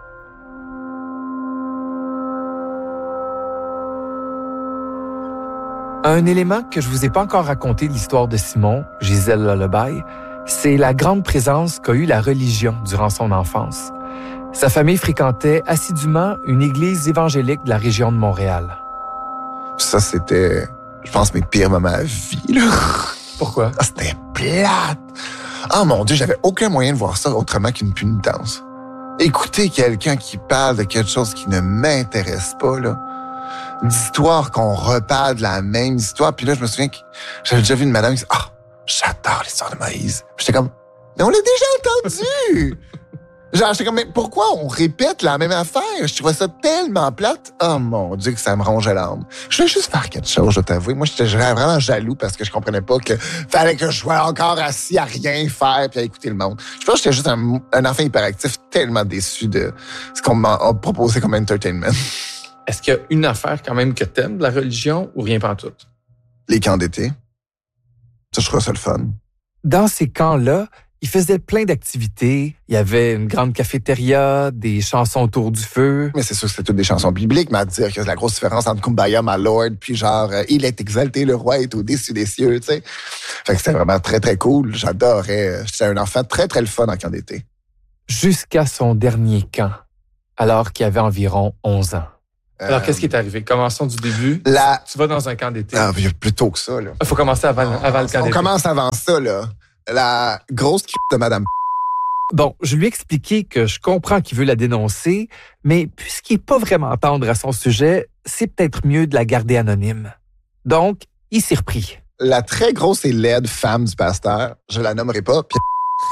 Un élément que je vous ai pas encore raconté de l'histoire de Simon, Gisèle Lullaby, c'est la grande présence qu'a eue la religion durant son enfance. Sa famille fréquentait assidûment une église évangélique de la région de Montréal. Ça, c'était, je pense, mes pires moments à vie, là. Pourquoi? Ah, c'était plate. Oh mon Dieu, j'avais aucun moyen de voir ça autrement qu'une punitence. Écouter quelqu'un qui parle de quelque chose qui ne m'intéresse pas, là. D'histoire qu'on reparle de la même histoire. Puis là, je me souviens que j'avais déjà vu une madame qui disait « Ah, oh, j'adore l'histoire de Moïse. » J'étais comme « Mais on l'a déjà entendu! » Genre, j'étais comme « Mais pourquoi on répète la même affaire? » Je trouvais ça tellement plate. Oh mon Dieu, que ça me rongeait l'âme. Je voulais juste faire quelque chose, je t'avoue. Moi, j'étais vraiment jaloux parce que je comprenais pas que fallait que je sois encore assis à rien faire puis à écouter le monde. Je pense que j'étais juste un, un enfant hyperactif tellement déçu de ce qu'on m'a proposé comme entertainment. Est-ce qu'il y a une affaire quand même que t'aimes de la religion ou rien pantoute? Les camps d'été. Ça, je trouve ça le fun. Dans ces camps-là, il faisait plein d'activités. Il y avait une grande cafétéria, des chansons autour du feu. Mais c'est sûr que c'était toutes des chansons bibliques, mais à dire que c'est la grosse différence entre Kumbaya, my Lord, puis genre euh, il est exalté, le roi est au-dessus des cieux, tu sais. Fait que c'était vraiment très, très cool. J'adorais. J'étais un enfant très, très le fun en camp d'été. Jusqu'à son dernier camp, alors qu'il avait environ onze ans. Alors, Euh, qu'est-ce qui est arrivé? Commençons du début. La... Tu vas dans un camp d'été. Ah, il y a plus tôt que ça, là. Il faut commencer avant, avant le camp On d'été. commence avant ça, là. La grosse c*** de Madame Bon, je lui ai expliqué que je comprends qu'il veut la dénoncer, mais puisqu'il n'est pas vraiment tendre à son sujet, c'est peut-être mieux de la garder anonyme. Donc, il s'y repris. La très grosse et laide femme du pasteur, je la nommerai pas, puis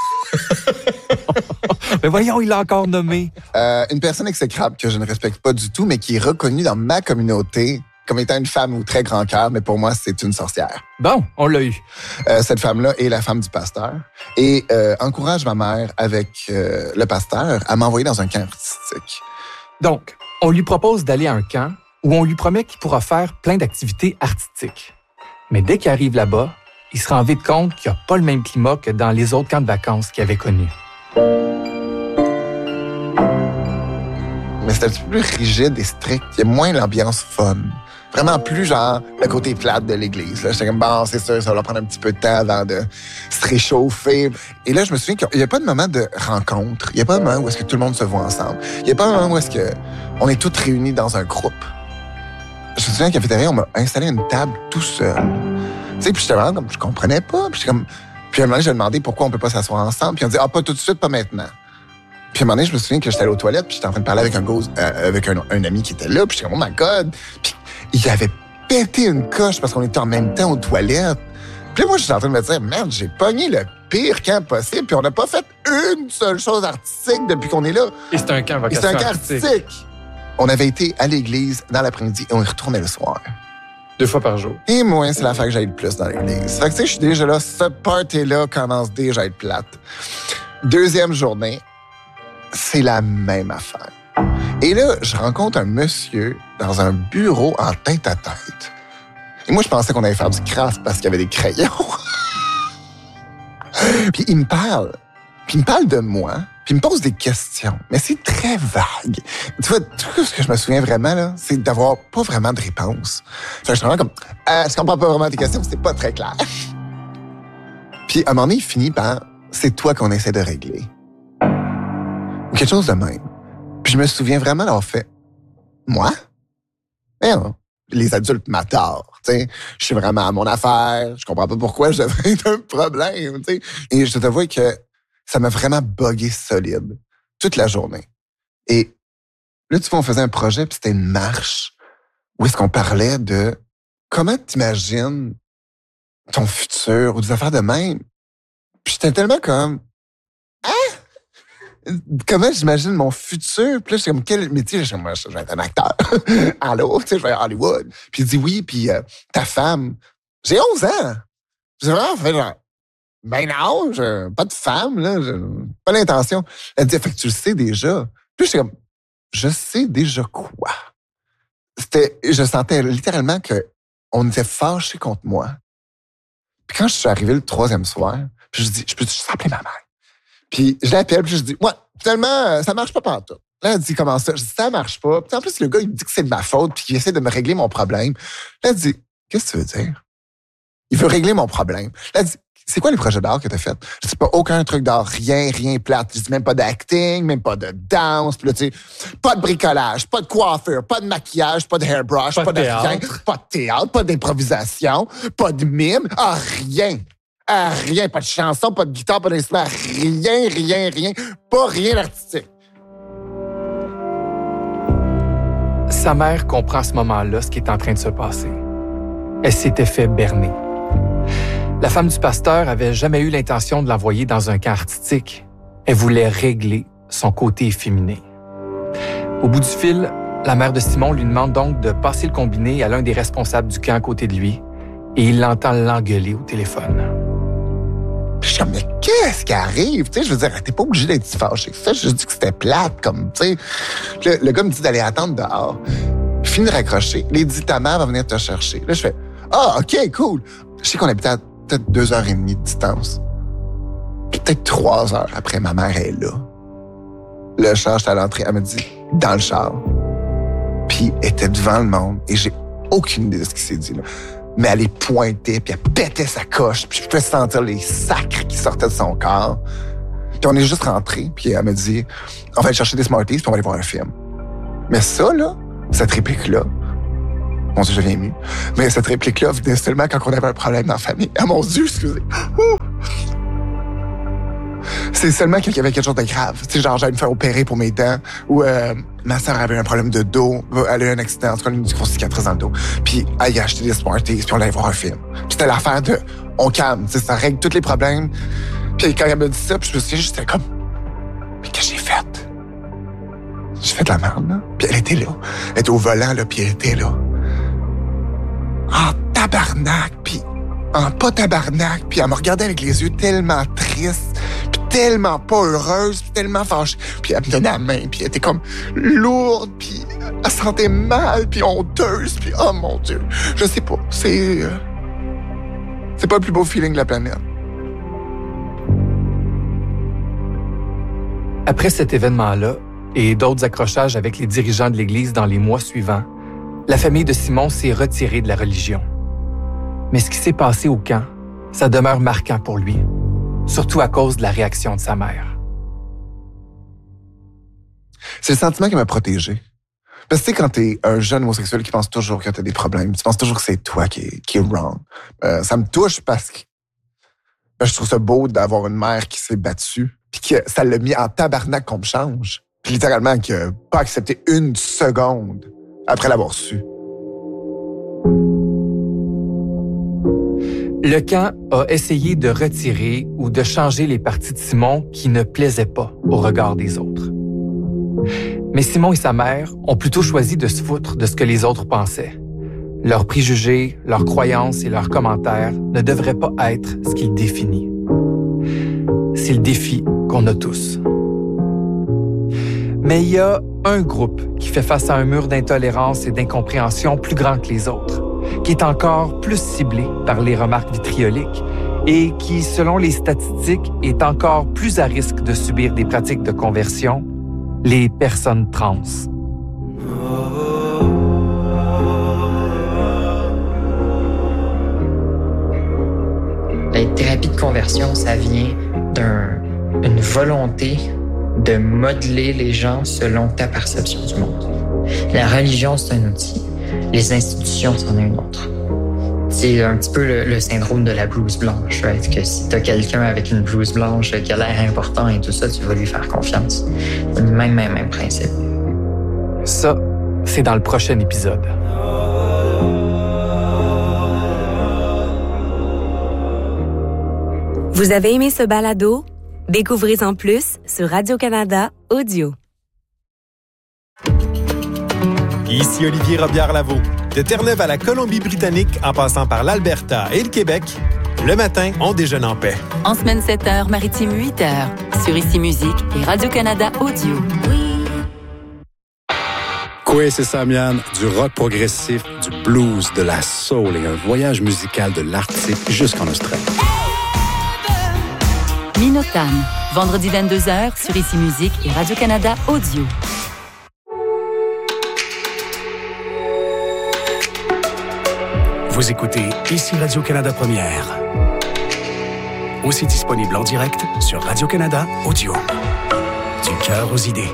Mais voyons, il l'a encore nommé. Euh, une personne exécrable que je ne respecte pas du tout, mais qui est reconnue dans ma communauté comme étant une femme au très grand cœur, mais pour moi, c'est une sorcière. Bon, on l'a eu. Euh, cette femme-là est la femme du pasteur et euh, encourage ma mère avec euh, le pasteur à m'envoyer dans un camp artistique. Donc, on lui propose d'aller à un camp où on lui promet qu'il pourra faire plein d'activités artistiques. Mais dès qu'il arrive là-bas, il se rend vite compte qu'il n'y a pas le même climat que dans les autres camps de vacances qu'il avait connus. Mais c'est un petit peu plus rigide et strict. Il y a moins l'ambiance fun. Vraiment plus genre le côté plate de l'église. Là, j'étais comme, bon, c'est sûr, ça va leur prendre un petit peu de temps avant de se réchauffer. Et là, je me souviens qu'il n'y a pas de moment de rencontre. Il n'y a pas de moment où est-ce que tout le monde se voit ensemble. Il n'y a pas de moment où est-ce que on est tous réunis dans un groupe. Je me souviens qu'à la cafétéria, on m'a installé une table tout seul. Tu sais, puis j'étais vraiment comme, je comprenais pas. Puis, comme, puis à un moment donné, j'ai demandé pourquoi on peut pas s'asseoir ensemble. Puis on dit, ah, pas tout de suite, pas maintenant. Puis à un moment donné, je me souviens que j'étais allé aux toilettes, puis j'étais en train de parler avec un gars, euh, avec un, un ami qui était là, puis j'étais comme, oh my God. Puis il avait pété une coche parce qu'on était en même temps aux toilettes. Puis là, moi, j'étais en train de me dire, merde, j'ai pogné le pire camp possible, puis on n'a pas fait une seule chose artistique depuis qu'on est là. Et c'est un camp Et c'est un camp artistique. On avait été à l'église dans l'après-midi et on y retournait le soir. Deux fois par jour. Et moi, c'est l'affaire que j'aille le plus dans l'église. Fait que tu sais, je suis déjà là, ce party-là commence déjà à être plate. Deuxième journée, c'est la même affaire. Et là, je rencontre un monsieur dans un bureau en tête à tête. Et moi, je pensais qu'on allait faire du craft parce qu'il y avait des crayons. Puis il me parle. Puis il me parle de moi. Puis il me pose des questions. Mais c'est très vague. Tu vois, tout ce que je me souviens vraiment, là, c'est d'avoir pas vraiment de réponse. Fait que je suis vraiment comme, euh, je comprends pas vraiment tes questions, c'est pas très clair. Puis à un moment donné, il finit par, c'est toi qu'on essaie de régler. Ou quelque chose de même. Puis je me souviens vraiment d'avoir fait, moi? Mais non. Les adultes m'adorent, tu sais. Je suis vraiment à mon affaire. Je comprends pas pourquoi je devrais être un problème, tu sais. Et je te t'avoue que ça m'a vraiment buggé solide toute la journée. Et là, tu vois, on faisait un projet, puis c'était une marche où est-ce qu'on parlait de comment t'imagines ton futur ou des affaires de même. Puis j'étais tellement comme, hein? Comment j'imagine mon futur? Puis là, j'étais comme, quel métier? Je moi, je vais être un acteur. Allô? Tu sais, je vais à Hollywood. Puis il dit oui, puis euh, ta femme. J'ai onze ans. J'ai vraiment fait genre, ben non, je, pas de femme, là. Je, pas l'intention. Elle dit, fait que tu le sais déjà. Puis j'étais comme, je sais déjà quoi? C'était, je sentais littéralement que on était fâchés contre moi. Puis quand je suis arrivé le troisième soir, puis je dis, je peux juste appeler ma mère? Puis je l'appelle, puis je dis, ouais, finalement, ça marche pas partout. Là, elle dit, comment ça? Je dis, ça marche pas. Puis en plus, le gars, il me dit que c'est de ma faute, puis qu'il essaie de me régler mon problème. Là, elle dit, qu'est-ce que tu veux dire? Il veut régler mon problème. Là, elle dit, c'est quoi les projets d'art que t'as fait? Je dis, pas aucun truc d'art, rien, rien plate. Je dis, même pas d'acting, même pas de danse. Puis là, tu sais, pas de bricolage, pas de coiffure, pas de maquillage, pas de hairbrush, pas, Pas de de rien, théâtre. pas de théâtre, pas d'improvisation, pas de mime, ah, rien. Ah, rien, pas de chanson, pas de guitare, pas d'instrument, rien, rien, rien, pas rien d'artistique. Sa mère comprend à ce moment-là ce qui est en train de se passer. Elle s'était fait berner. La femme du pasteur avait jamais eu l'intention de l'envoyer dans un camp artistique. Elle voulait régler son côté efféminé. Au bout du fil, la mère de Simon lui demande donc de passer le combiné à l'un des responsables du camp à côté de lui et il l'entend l'engueuler au téléphone. Puis je suis comme, mais qu'est-ce qui arrive? Tu sais, je veux dire, t'es pas obligé d'être fâché. Ça, je dis que c'était plate, comme, tu sais. Le, le gars me dit d'aller attendre dehors. Je finis de raccrocher. Il dit, ta mère va venir te chercher. Là, je fais, ah, OK, cool. Je sais qu'on habitait à peut-être deux heures et demie de distance. Puis peut-être trois heures après, ma mère est là. Le char, j'étais à l'entrée. Elle me dit, dans le char. Puis elle était devant le monde. Et j'ai aucune idée de ce qui s'est dit, là. Mais elle est pointée, puis elle pétait sa coche, puis je pouvais sentir les sacres qui sortaient de son corps. Puis on est juste rentrés, puis elle me dit, on va aller chercher des Smarties, puis on va aller voir un film. Mais ça, là, cette réplique-là, mon Dieu, je viens ému, mais cette réplique-là venait seulement quand on avait un problème dans la famille. Ah, mon Dieu, excusez. Ouh. C'est seulement qu'il y avait quelque chose de grave. Tu sais, genre, j'allais me faire opérer pour mes dents, ou euh, ma sœur avait un problème de dos, elle a eu un accident, en tout cas, une grosse cicatrice dans le dos. Puis elle y a acheté des Smarties, puis on allait voir un film. Puis c'était l'affaire de, on calme, tu sais, ça règle tous les problèmes. Puis quand elle m'a dit ça, puis je me suis dit, j'étais comme, mais qu'est-ce que j'ai fait? J'ai fait de la merde, là. Puis elle était là. Elle était au volant, là, puis elle était là. En tabarnak, puis en pas tabarnak, puis elle me regardait avec les yeux tellement tristes, puis tellement pas heureuse, puis tellement fâchée. Puis elle me donnait la main, puis elle était comme lourde, puis elle se sentait mal, puis honteuse, puis oh mon Dieu, je sais pas, c'est... Euh, c'est pas le plus beau feeling de la planète. Après cet événement-là, et d'autres accrochages avec les dirigeants de l'Église dans les mois suivants, la famille de Simon s'est retirée de la religion. Mais ce qui s'est passé au camp, ça demeure marquant pour lui, surtout à cause de la réaction de sa mère. C'est le sentiment qui m'a protégé. Parce que tu sais, quand t'es un jeune homosexuel qui pense toujours que t'as des problèmes, tu penses toujours que c'est toi qui est, qui est wrong. Euh, ça me touche parce que ben, je trouve ça beau d'avoir une mère qui s'est battue, puis que ça l'a mis en tabarnak qu'on me change. Puis littéralement, qui n'a pas accepté une seconde après l'avoir su. Le camp a essayé de retirer ou de changer les parties de Simon qui ne plaisaient pas au regard des autres. Mais Simon et sa mère ont plutôt choisi de se foutre de ce que les autres pensaient. Leurs préjugés, leurs croyances et leurs commentaires ne devraient pas être ce qu'ils définissent. C'est le défi qu'on a tous. Mais il y a un groupe qui fait face à un mur d'intolérance et d'incompréhension plus grand que les autres, qui est encore plus ciblé par les remarques vitrioliques et qui, selon les statistiques, est encore plus à risque de subir des pratiques de conversion, les personnes trans. La thérapie de conversion, ça vient d'une volonté de modeler les gens selon ta perception du monde. La religion, c'est un outil. Les institutions, c'en est une autre. C'est un petit peu le, le syndrome de la blouse blanche, right? Que si t'as quelqu'un avec une blouse blanche qui a l'air important et tout ça, tu vas lui faire confiance. Même, même, même principe. Ça, c'est dans le prochain épisode. Vous avez aimé ce balado? Découvrez-en plus sur Radio-Canada Audio. Ici Olivier Robillard-Lavaux. De Terre-Neuve à la Colombie-Britannique, en passant par l'Alberta et le Québec, le matin, on déjeune en paix. En semaine sept heures, maritime huit heures, sur Ici Musique et Radio-Canada Audio. Oui. Quoi, c'est Samian, du rock progressif, du blues, de la soul et un voyage musical de l'Arctique jusqu'en Australie. Minotan, vendredi vingt-deux heures sur Ici Musique et Radio-Canada Audio. Vous écoutez Ici Radio-Canada Première. Aussi disponible en direct sur Radio-Canada Audio. Du cœur aux idées.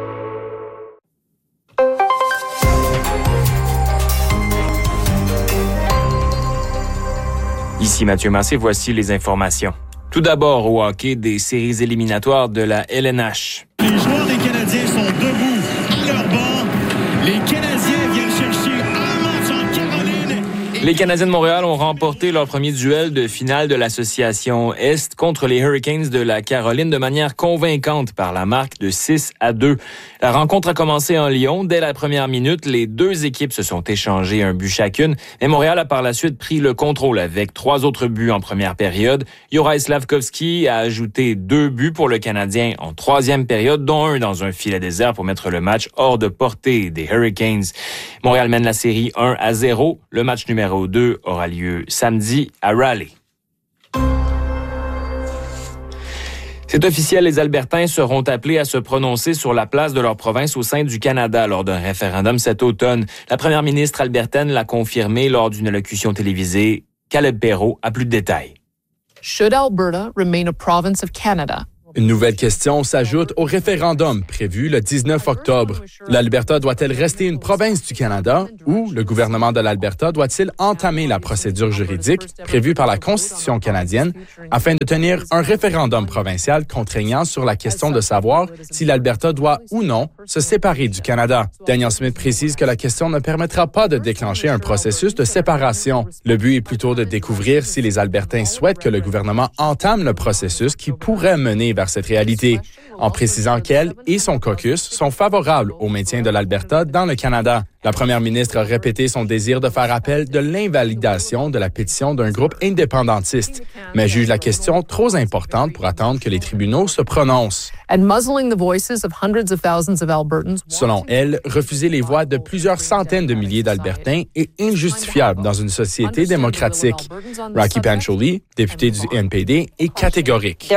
Ici Mathieu Massé, voici les informations. Tout d'abord au hockey des séries éliminatoires de la L N H. Les joueurs des Canadiens sont debout à leur banc. Les Canadiens viennent chercher un match en Caroline. Les Canadiens de Montréal ont remporté leur premier duel de finale de l'association Est contre les Hurricanes de la Caroline de manière convaincante par la marque de six à deux. La rencontre a commencé en Lyon. Dès la première minute, les deux équipes se sont échangées un but chacune. Mais Montréal a par la suite pris le contrôle avec trois autres buts en première période. Juraj Slafkovský a ajouté deux buts pour le Canadien en troisième période, dont un dans un filet désert pour mettre le match hors de portée des Hurricanes. Montréal mène la série un à zéro. Le match numéro deux aura lieu samedi à Raleigh. C'est officiel, les Albertains seront appelés à se prononcer sur la place de leur province au sein du Canada lors d'un référendum cet automne. La première ministre albertaine l'a confirmé lors d'une allocution télévisée. Caleb Perrault a plus de détails. Should Alberta remain a province of Canada, Une nouvelle question s'ajoute au référendum prévu le dix-neuf octobre. L'Alberta doit-elle rester une province du Canada ou le gouvernement de l'Alberta doit-il entamer la procédure juridique prévue par la Constitution canadienne afin de tenir un référendum provincial contraignant sur la question de savoir si l'Alberta doit ou non se séparer du Canada? Daniel Smith précise que la question ne permettra pas de déclencher un processus de séparation. Le but est plutôt de découvrir si les Albertains souhaitent que le gouvernement entame le processus qui pourrait mener vers cette réalité, en précisant qu'elle et son caucus sont favorables au maintien de l'Alberta dans le Canada. La première ministre a répété son désir de faire appel de l'invalidation de la pétition d'un groupe indépendantiste, mais juge la question trop importante pour attendre que les tribunaux se prononcent. Selon elle, refuser les voix de plusieurs centaines de milliers d'Albertains est injustifiable dans une société démocratique. Rocky Pancholi, député du N P D, est catégorique.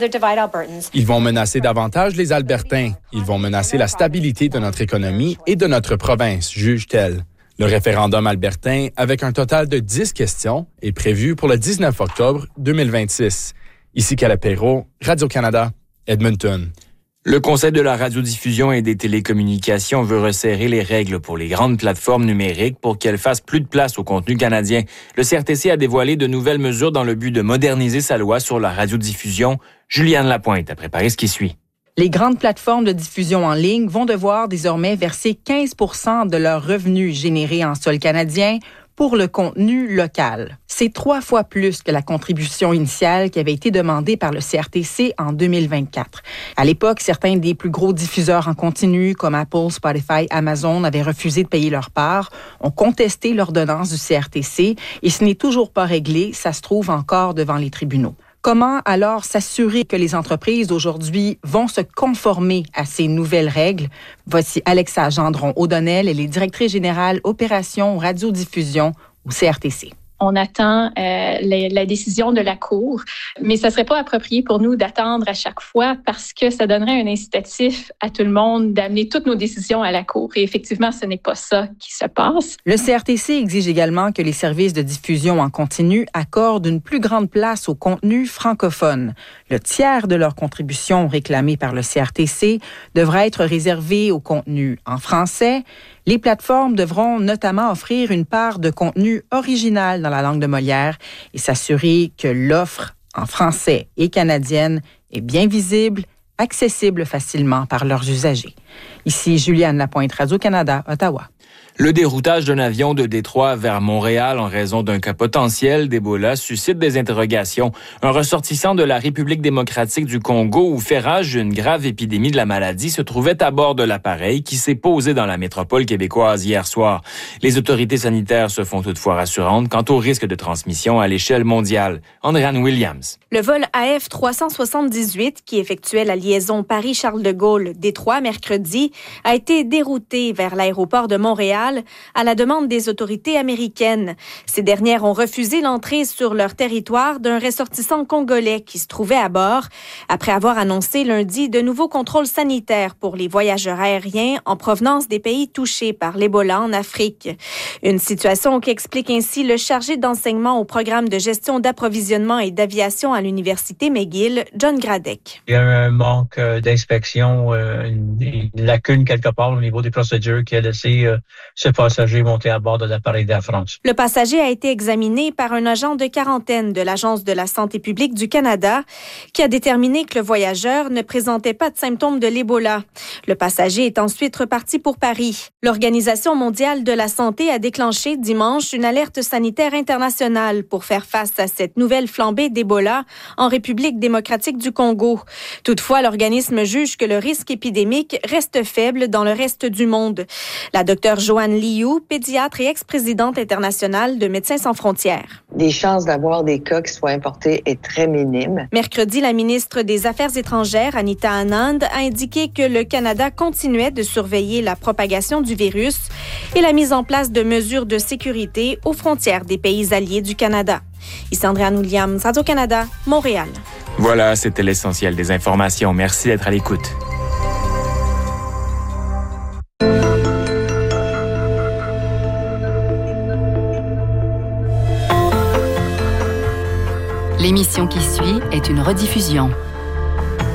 Ils vont menacer davantage les Albertains. Ils vont menacer la stabilité de notre économie et de notre province, juge-t-elle. Le référendum albertain, avec un total de dix questions, est prévu pour le dix-neuf octobre deux mille vingt-six. Ici Calapero, Radio-Canada, Edmonton. Le Conseil de la radiodiffusion et des télécommunications veut resserrer les règles pour les grandes plateformes numériques pour qu'elles fassent plus de place au contenu canadien. Le C R T C a dévoilé de nouvelles mesures dans le but de moderniser sa loi sur la radiodiffusion. Juliane Lapointe a préparé ce qui suit. Les grandes plateformes de diffusion en ligne vont devoir désormais verser quinze pour cent de leurs revenus générés en sol canadien pour le contenu local. C'est trois fois plus que la contribution initiale qui avait été demandée par le C R T C en deux mille vingt-quatre. À l'époque, certains des plus gros diffuseurs en continu, comme Apple, Spotify, Amazon, avaient refusé de payer leur part, ont contesté l'ordonnance du C R T C et ce n'est toujours pas réglé, ça se trouve encore devant les tribunaux. Comment alors s'assurer que les entreprises d'aujourd'hui vont se conformer à ces nouvelles règles? Voici Alexa Gendron-O'Donnell, elle est directrice générale opération radiodiffusion au C R T C. On attend euh, la, la décision de la Cour, mais ça serait pas approprié pour nous d'attendre à chaque fois parce que ça donnerait un incitatif à tout le monde d'amener toutes nos décisions à la Cour. Et effectivement, ce n'est pas ça qui se passe. Le C R T C exige également que les services de diffusion en continu accordent une plus grande place au contenu francophone. Le tiers de leur contribution réclamée par le C R T C devra être réservé au contenu en français. Les plateformes devront notamment offrir une part de contenu original dans la langue de Molière et s'assurer que l'offre en français et canadienne est bien visible, accessible facilement par leurs usagers. Ici Juliane Lapointe, Radio-Canada, Ottawa. Le déroutage d'un avion de Détroit vers Montréal en raison d'un cas potentiel d'Ebola suscite des interrogations. Un ressortissant de la République démocratique du Congo où fait rage une grave épidémie de la maladie se trouvait à bord de l'appareil qui s'est posé dans la métropole québécoise hier soir. Les autorités sanitaires se font toutefois rassurantes quant au risque de transmission à l'échelle mondiale. Andréane Williams. Le vol A F trois cent soixante-dix-huit qui effectuait la liaison Paris-Charles de Gaulle-Détroit mercredi a été dérouté vers l'aéroport de Montréal à la demande des autorités américaines. Ces dernières ont refusé l'entrée sur leur territoire d'un ressortissant congolais qui se trouvait à bord, après avoir annoncé lundi de nouveaux contrôles sanitaires pour les voyageurs aériens en provenance des pays touchés par l'Ebola en Afrique. Une situation qui explique ainsi le chargé d'enseignement au programme de gestion d'approvisionnement et d'aviation à l'Université McGill, John Gradek. Il y a un manque d'inspection, une, une lacune quelque part au niveau des procédures qui a laissé euh, ce passager monté à bord de l'appareil d'Air France. Le passager a été examiné par un agent de quarantaine de l'Agence de la santé publique du Canada qui a déterminé que le voyageur ne présentait pas de symptômes de l'Ebola. Le passager est ensuite reparti pour Paris. L'Organisation mondiale de la santé a déclenché dimanche une alerte sanitaire internationale pour faire face à cette nouvelle flambée d'Ebola en République démocratique du Congo. Toutefois, l'organisme juge que le risque épidémique reste faible dans le reste du monde. La docteure Joanne Liu, pédiatre et ex-présidente internationale de Médecins sans frontières. Les chances d'avoir des cas qui soient importés est très minime. Mercredi, la ministre des Affaires étrangères, Anita Anand, a indiqué que le Canada continuait de surveiller la propagation du virus et la mise en place de mesures de sécurité aux frontières des pays alliés du Canada. Ici Andréane Williams, Radio-Canada, Montréal. Voilà, c'était l'essentiel des informations. Merci d'être à l'écoute. L'émission qui suit est une rediffusion.